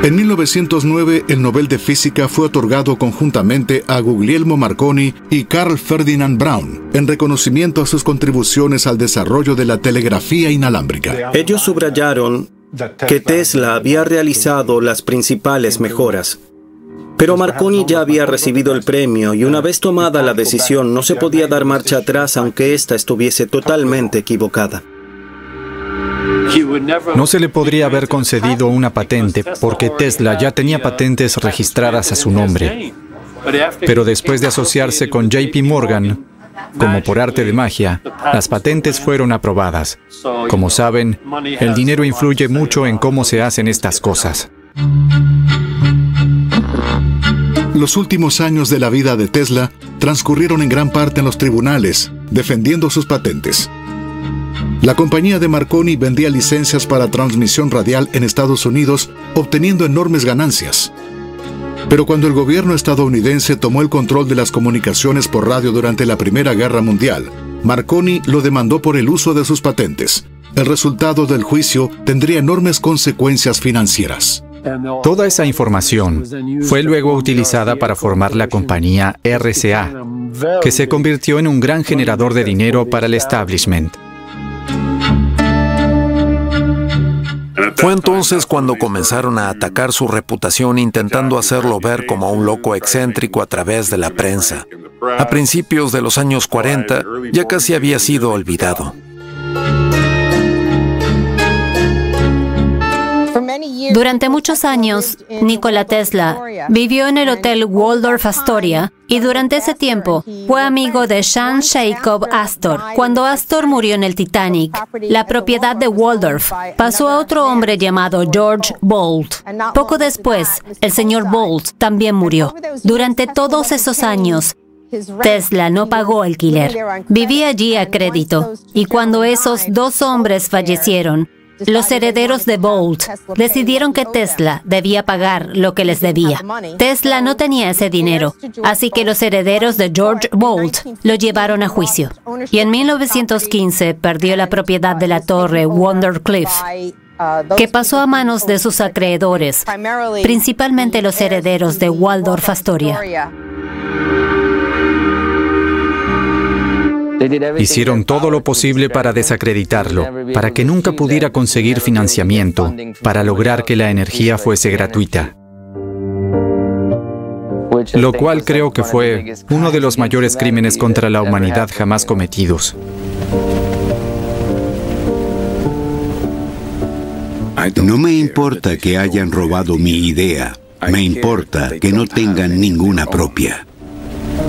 En 1909, el Nobel de Física fue otorgado conjuntamente a Guglielmo Marconi y Carl Ferdinand Braun, en reconocimiento a sus contribuciones al desarrollo de la telegrafía inalámbrica. Ellos subrayaron que Tesla había realizado las principales mejoras. Pero Marconi ya había recibido el premio y una vez tomada la decisión no se podía dar marcha atrás aunque ésta estuviese totalmente equivocada. No se le podría haber concedido una patente porque Tesla ya tenía patentes registradas a su nombre. Pero después de asociarse con JP Morgan, como por arte de magia, las patentes fueron aprobadas. Como saben, el dinero influye mucho en cómo se hacen estas cosas. Los últimos años de la vida de Tesla transcurrieron en gran parte en los tribunales, defendiendo sus patentes. La compañía de Marconi vendía licencias para transmisión radial en Estados Unidos, obteniendo enormes ganancias. Pero cuando el gobierno estadounidense tomó el control de las comunicaciones por radio durante la Primera Guerra Mundial, Marconi lo demandó por el uso de sus patentes. El resultado del juicio tendría enormes consecuencias financieras. Toda esa información fue luego utilizada para formar la compañía RCA, que se convirtió en un gran generador de dinero para el establishment. Fue entonces cuando comenzaron a atacar su reputación intentando hacerlo ver como un loco excéntrico a través de la prensa. A principios de los años 40 ya casi había sido olvidado. Durante muchos años, Nikola Tesla vivió en el Hotel Waldorf Astoria y durante ese tiempo fue amigo de Jean Jacob Astor. Cuando Astor murió en el Titanic, la propiedad de Waldorf pasó a otro hombre llamado George Bolt. Poco después, el señor Bolt también murió. Durante todos esos años, Tesla no pagó alquiler. Vivía allí a crédito y cuando esos dos hombres fallecieron, los herederos de Bolt decidieron que Tesla debía pagar lo que les debía. Tesla no tenía ese dinero, así que los herederos de George Bolt lo llevaron a juicio. Y en 1915 perdió la propiedad de la torre Wondercliff, que pasó a manos de sus acreedores, principalmente los herederos de Waldorf Astoria. Hicieron todo lo posible para desacreditarlo, para que nunca pudiera conseguir financiamiento, para lograr que la energía fuese gratuita. Lo cual creo que fue uno de los mayores crímenes contra la humanidad jamás cometidos. No me importa que hayan robado mi idea, me importa que no tengan ninguna propia.